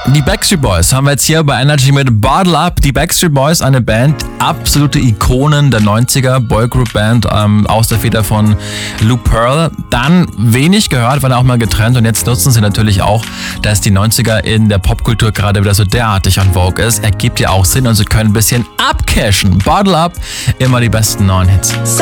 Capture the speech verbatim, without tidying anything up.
Die Backstreet Boys haben wir jetzt hier bei Energy mit Bottle Up. Die Backstreet Boys, eine Band, absolute Ikonen der neunziger, Boygroup-Band ähm, aus der Feder von Luke Pearl. Dann wenig gehört, waren auch mal getrennt und jetzt nutzen sie natürlich auch, dass die neunziger in der Popkultur gerade wieder so derartig on Vogue ist. Ergibt ja auch Sinn und sie können ein bisschen abcashen. Bottle Up, immer die besten neuen Hits.